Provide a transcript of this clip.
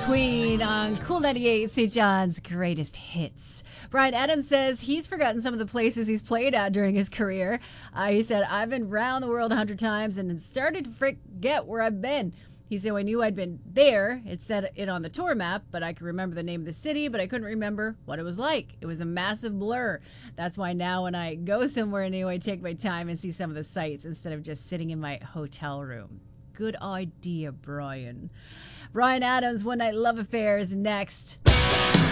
Queen on Cool 98, St. John's greatest hits. Brian Adams says he's forgotten some of the places he's played at during his career. He said, I've been around the world 100 times and started to forget where I've been. He said, I knew I'd been there. It said it on the tour map, but I could remember the name of the city, but I couldn't remember what it was like. It was a massive blur. That's why now when I go somewhere new, I take my time and see some of the sights instead of just sitting in my hotel room. Good idea, Brian. Brian Adams, One Night Love Affair is next.